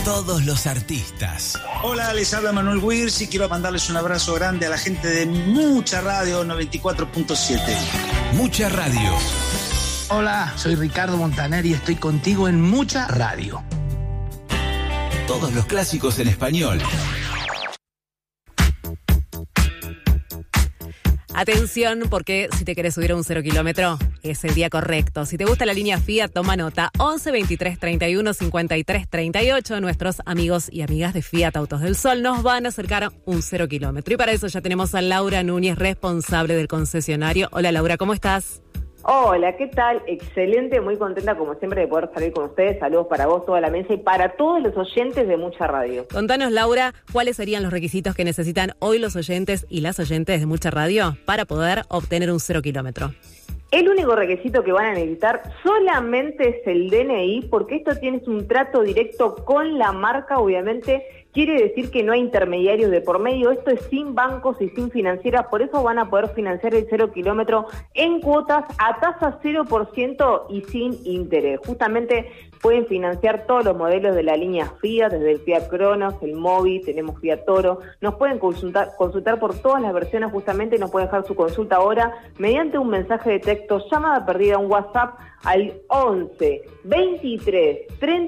Todos los artistas. Hola, les habla Manuel Wirtz y quiero mandarles un abrazo grande a la gente de Mucha Radio 94.7. Mucha Radio. Hola, soy Ricardo Montaner y estoy contigo en Mucha Radio. Todos los clásicos en español. Atención, porque si te querés subir a un 0 kilómetro, es el día correcto. Si te gusta la línea Fiat, toma nota. 11 23 31 53 38. Nuestros amigos y amigas de Fiat Autos del Sol nos van a acercar un 0 kilómetro. Y para eso ya tenemos a Laura Núñez, responsable del concesionario. Hola, Laura, ¿cómo estás? Hola, ¿qué tal? Excelente, muy contenta como siempre de poder salir con ustedes. Saludos para vos, toda la mesa y para todos los oyentes de Mucha Radio. Contanos, Laura, ¿cuáles serían los requisitos que necesitan hoy los oyentes y las oyentes de Mucha Radio para poder obtener un 0 kilómetro? El único requisito que van a necesitar solamente es el DNI, porque esto tiene un trato directo con la marca, obviamente. Quiere decir que no hay intermediarios de por medio, esto es sin bancos y sin financieras, por eso van a poder financiar el 0 kilómetro en cuotas a tasa 0% y sin interés. Justamente pueden financiar todos los modelos de la línea Fiat, desde el Fiat Cronos, el Mobi, tenemos Fiat Toro. Nos pueden consultar por todas las versiones, justamente nos pueden dejar su consulta ahora mediante un mensaje de texto, llamada perdida, un WhatsApp al 11 23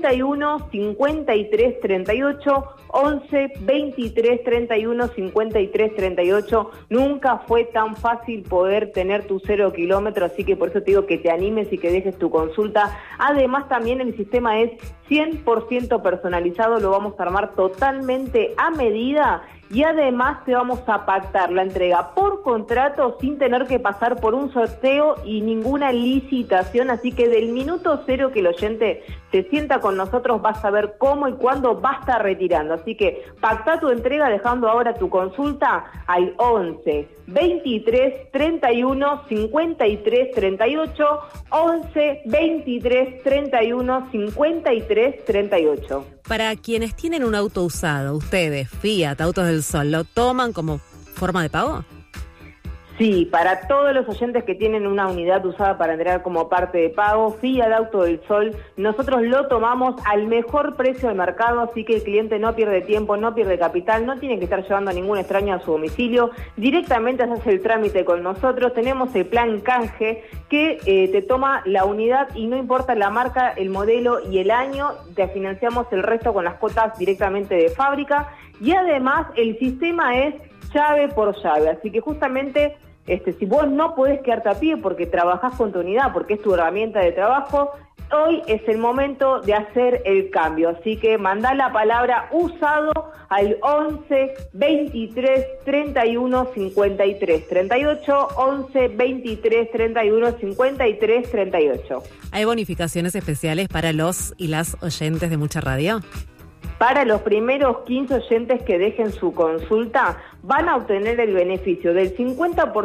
31 53 38, 11 23 31 53 38. Nunca fue tan fácil poder tener tu 0 kilómetro, así que por eso te digo que te animes y que dejes tu consulta. Además, también el sistema es 100% personalizado, lo vamos a armar totalmente a medida. Y además te vamos a pactar la entrega por contrato sin tener que pasar por un sorteo y ninguna licitación. Así que del minuto cero que el oyente se sienta con nosotros vas a ver cómo y cuándo va a estar retirando. Así que pacta tu entrega dejando ahora tu consulta al 11 23 31 53 38, 11 23 31 53 38. Para quienes tienen un auto usado, ustedes, Fiat, Autos del Sol, ¿lo toman como forma de pago? Sí, para todos los oyentes que tienen una unidad usada para entregar como parte de pago, Fiat Auto del Sol, nosotros lo tomamos al mejor precio del mercado, así que el cliente no pierde tiempo, no pierde capital, no tiene que estar llevando a ningún extraño a su domicilio, directamente hace el trámite con nosotros. Tenemos el plan canje que te toma la unidad y no importa la marca, el modelo y el año, te financiamos el resto con las cuotas directamente de fábrica y además el sistema es llave por llave, así que justamente si vos no podés quedarte a pie porque trabajás con tu unidad, porque es tu herramienta de trabajo, hoy es el momento de hacer el cambio. Así que mandá la palabra usado al 11 23 31 53 38, 11 23 31 53 38. ¿Hay bonificaciones especiales para los y las oyentes de Mucha Radio? Para los primeros 15 oyentes que dejen su consulta, van a obtener el beneficio del 50%